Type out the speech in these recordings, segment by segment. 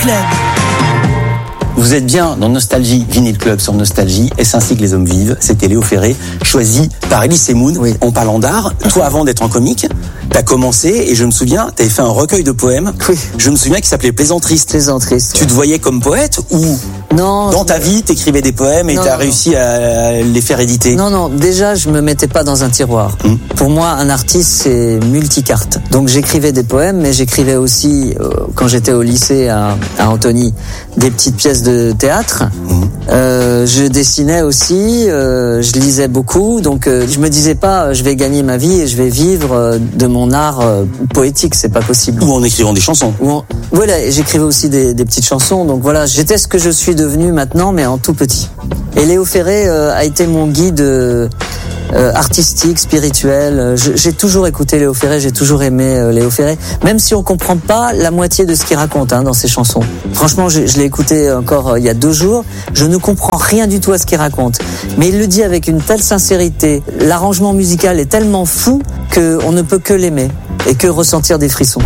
Club. Vous êtes bien dans Nostalgie Vinyl Club sur Nostalgie, et c'est ainsi que les hommes vivent. C'était Léo Ferré, choisi par Elie Moon. Oui. En parlant d'art, toi avant d'être en comique, t'as commencé, et je me souviens, t'avais fait un recueil de poèmes. Oui. Je me souviens qu'il s'appelait Plaisantriste. Plaisantriste. Tu te voyais comme poète ou Non. dans ta vie t'écrivais des poèmes et Non, t'as non. réussi à les faire éditer? Non, déjà, je me mettais pas dans un tiroir. Pour moi, un artiste, c'est multicarte. Donc, j'écrivais des poèmes, mais j'écrivais aussi, quand j'étais au lycée à Antony, des petites pièces de théâtre. Je dessinais aussi, je lisais beaucoup. Donc, je me disais pas, je vais gagner ma vie et je vais vivre de mon art poétique. C'est pas possible. Ou en écrivant des chansons. Voilà, et j'écrivais aussi des petites chansons. Donc voilà, j'étais ce que je suis devenu maintenant, mais en tout petit. Et Léo Ferré a été mon guide artistique, spirituel. J'ai toujours écouté Léo Ferré, j'ai toujours aimé Léo Ferré, même si on comprend pas la moitié de ce qu'il raconte dans ses chansons. Franchement, je l'ai écouté encore il y a 2 jours. Je ne comprends rien du tout à ce qu'il raconte, mais il le dit avec une telle sincérité. L'arrangement musical est tellement fou qu'on ne peut que l'aimer et que ressentir des frissons.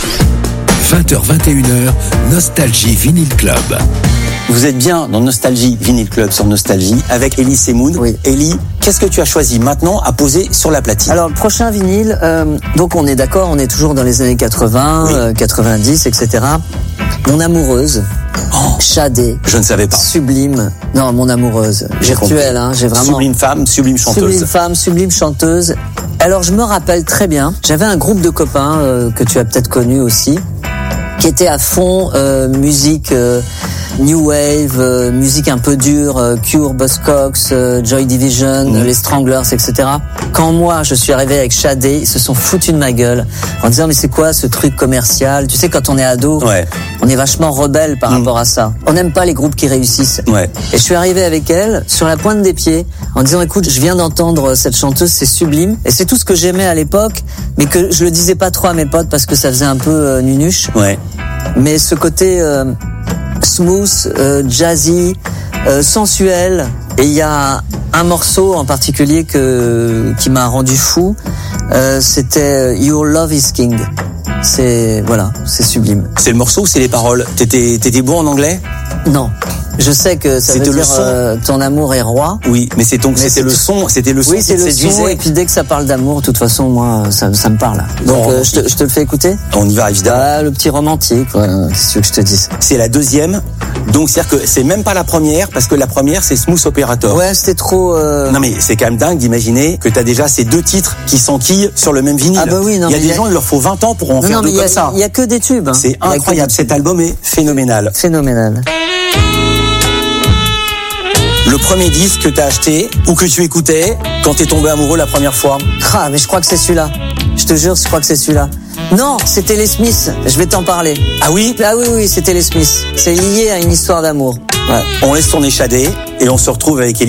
20h, 21h, Nostalgie Vinyl Club. Vous êtes bien dans Nostalgie Vinyl Club sur Nostalgie avec Elie Moon. Oui. Elie, qu'est-ce que tu as choisi maintenant à poser sur la platine? Alors, le prochain vinyle, donc on est d'accord, on est toujours dans les années 80, 90, etc. Mon amoureuse, Shadé. Je ne savais pas. Sublime. Non, mon amoureuse. Virtuelle, j'ai vraiment... Sublime femme, sublime chanteuse. Sublime femme, sublime chanteuse. Alors, je me rappelle très bien, j'avais un groupe de copains que tu as peut-être connu aussi, qui était à fond musique new wave, musique un peu dure, Cure, Buzzcocks, Joy Division, les Stranglers, etc. Quand moi je suis arrivé avec Shadé, ils se sont foutus de ma gueule en disant mais c'est quoi ce truc commercial? Tu sais, quand on est ado, on est vachement rebelle par rapport à ça. On n'aime pas les groupes qui réussissent. Et je suis arrivé avec elle sur la pointe des pieds en disant écoute, je viens d'entendre cette chanteuse, c'est sublime, et c'est tout ce que j'aimais à l'époque, mais que je le disais pas trop à mes potes parce que ça faisait un peu nunuche. Mais ce côté smooth, jazzy, sensuel, et il y a un morceau en particulier qui m'a rendu fou, c'était Your Love is King. C'est sublime. C'est le morceau ou c'est les paroles? T'étais bon en anglais? Non. Je sais que ça veut dire ton amour est roi. Oui, mais c'était le son qui te séduisait. Et puis dès que ça parle d'amour, de toute façon, moi, ça me parle. Donc je te le fais écouter. On y va évidemment. Le petit romantique, qu'est-ce que tu veux que je te dise? C'est la deuxième. Donc c'est-à-dire que c'est même pas la première, parce que la première c'est Smooth Operator. Ouais, c'était trop. Non mais c'est quand même dingue d'imaginer que t'as déjà ces 2 titres qui s'enquillent sur le même vinyle. Ah bah oui, non. Il y a des gens, il leur faut 20 ans pour en faire 2 comme ça. Il y a que des tubes. C'est incroyable. Cet album est phénoménal. Phénoménal. Le premier disque que t'as acheté ou que tu écoutais quand t'es tombé amoureux la première fois? Ah, mais je crois que c'est celui-là. Je te jure, je crois que c'est celui-là. Non, c'était les Smiths. Je vais t'en parler. Ah oui? Ah oui, c'était les Smiths. C'est lié à une histoire d'amour. On laisse tourner Shadé et on se retrouve avec Elie.